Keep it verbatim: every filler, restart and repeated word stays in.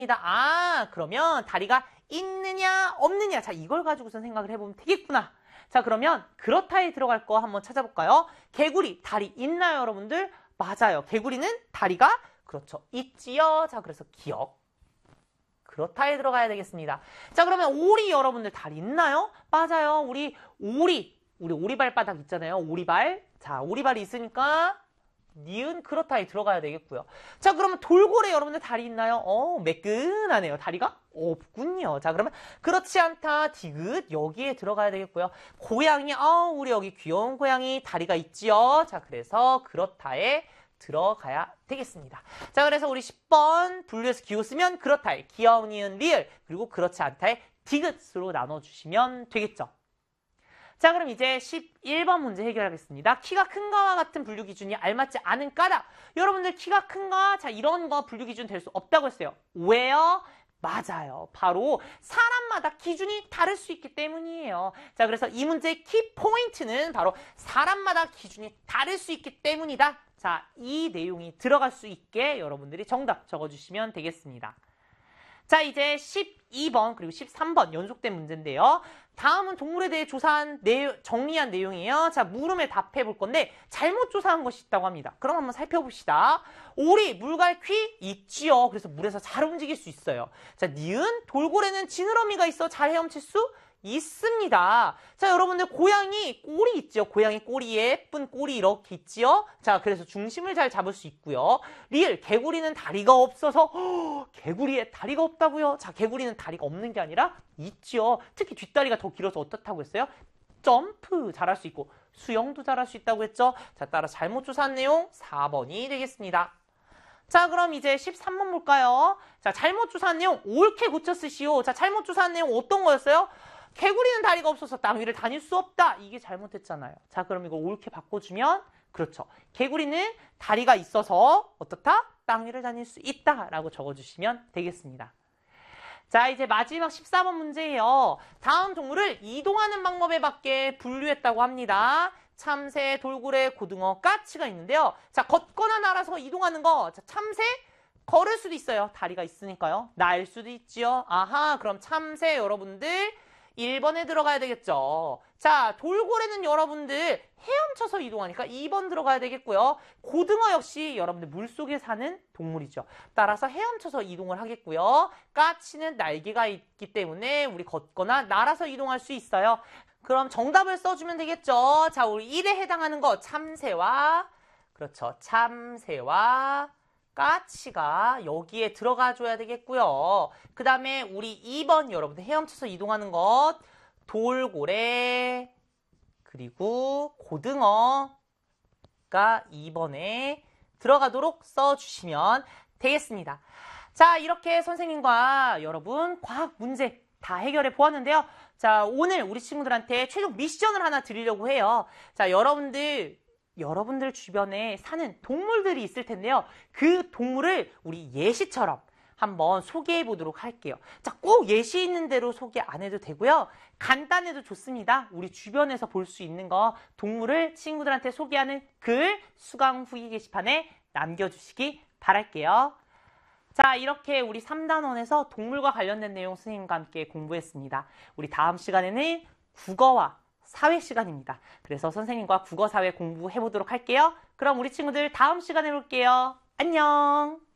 아, 그러면 다리가 있느냐, 없느냐. 자, 이걸 가지고선 생각을 해보면 되겠구나. 자, 그러면 그렇다에 들어갈 거 한번 찾아볼까요? 개구리, 다리 있나요, 여러분들? 맞아요. 개구리는 다리가, 그렇죠, 있지요. 자, 그래서 기억. 그렇다에 들어가야 되겠습니다. 자, 그러면 오리 여러분들 다리 있나요? 맞아요. 우리 오리, 우리 오리발바닥 있잖아요. 오리발. 자, 오리발이 있으니까 니은 그렇다에 들어가야 되겠고요. 자, 그러면 돌고래 여러분들 다리 있나요? 어, 매끈하네요. 다리가 없군요. 자, 그러면 그렇지 않다, 디귿 여기에 들어가야 되겠고요. 고양이, 어, 우리 여기 귀여운 고양이 다리가 있지요. 자, 그래서 그렇다에 들어가야 되겠습니다. 자, 그래서 우리 십 번 분류해서 기호 쓰면 그렇다에 귀여운 니은 리을, 그리고 그렇지 않다에 디귿으로 나눠주시면 되겠죠. 자, 그럼 이제 십일 번 문제 해결하겠습니다. 키가 큰가와 같은 분류 기준이 알맞지 않은 까닭. 여러분들 키가 큰가? 자, 이런 거 분류 기준 될 수 없다고 했어요. 왜요? 맞아요. 바로 사람마다 기준이 다를 수 있기 때문이에요. 자, 그래서 이 문제의 키 포인트는 바로 사람마다 기준이 다를 수 있기 때문이다. 자, 이 내용이 들어갈 수 있게 여러분들이 정답 적어주시면 되겠습니다. 자, 이제 십이 번 그리고 십삼 번 연속된 문제인데요. 다음은 동물에 대해 조사한 내용, 정리한 내용이에요. 자, 물음에 답해 볼 건데 잘못 조사한 것이 있다고 합니다. 그럼 한번 살펴봅시다. 오리, 물갈퀴 있지요. 그래서 물에서 잘 움직일 수 있어요. 자, 니은, 돌고래는 지느러미가 있어 잘 헤엄칠 수 있습니다. 자, 여러분들 고양이 꼬리 있죠. 고양이 꼬리, 예쁜 꼬리 이렇게 있지요. 자, 그래서 중심을 잘 잡을 수 있고요. 리을, 개구리는 다리가 없어서 허, 개구리에 다리가 없다고요? 자, 개구리는 다리가 없는 게 아니라 있지요. 특히 뒷다리가 더 길어서 어떻다고 했어요? 점프 잘할 수 있고 수영도 잘할 수 있다고 했죠. 자, 따라 잘못 조사한 내용 사 번이 되겠습니다. 자, 그럼 이제 십삼 번 볼까요? 자, 잘못 조사한 내용 옳게 고쳐 쓰시오. 자, 잘못 조사한 내용 어떤 거였어요? 개구리는 다리가 없어서 땅 위를 다닐 수 없다. 이게 잘못했잖아요. 자, 그럼 이거 옳게 바꿔주면 그렇죠. 개구리는 다리가 있어서 어떻다? 땅 위를 다닐 수 있다. 라고 적어주시면 되겠습니다. 자, 이제 마지막 십사 번 문제예요. 다음 동물을 이동하는 방법에 맞게 분류했다고 합니다. 참새, 돌고래, 고등어, 까치가 있는데요. 자, 걷거나 날아서 이동하는 거. 자, 참새 걸을 수도 있어요. 다리가 있으니까요. 날 수도 있지요. 아하, 그럼 참새 여러분들 일 번에 들어가야 되겠죠. 자, 돌고래는 여러분들 헤엄쳐서 이동하니까 이 번 들어가야 되겠고요. 고등어 역시 여러분들 물속에 사는 동물이죠. 따라서 헤엄쳐서 이동을 하겠고요. 까치는 날개가 있기 때문에 우리 걷거나 날아서 이동할 수 있어요. 그럼 정답을 써주면 되겠죠. 자, 우리 일에 해당하는 거 참새와 그렇죠. 참새와 까치가 여기에 들어가 줘야 되겠고요. 그 다음에 우리 이 번 여러분들 헤엄쳐서 이동하는 것 돌고래 그리고 고등어가 이 번에 들어가도록 써주시면 되겠습니다. 자, 이렇게 선생님과 여러분 과학 문제 다 해결해 보았는데요. 자, 오늘 우리 친구들한테 최종 미션을 하나 드리려고 해요. 자, 여러분들 여러분들 주변에 사는 동물들이 있을 텐데요. 그 동물을 우리 예시처럼 한번 소개해 보도록 할게요. 자, 꼭 예시 있는 대로 소개 안 해도 되고요. 간단해도 좋습니다. 우리 주변에서 볼 수 있는 거 동물을 친구들한테 소개하는 글 수강 후기 게시판에 남겨주시기 바랄게요. 자, 이렇게 우리 삼 단원에서 동물과 관련된 내용 선생님과 함께 공부했습니다. 우리 다음 시간에는 국어와 사회 시간입니다. 그래서 선생님과 국어, 사회 공부해 보도록 할게요. 그럼 우리 친구들 다음 시간에 볼게요. 안녕!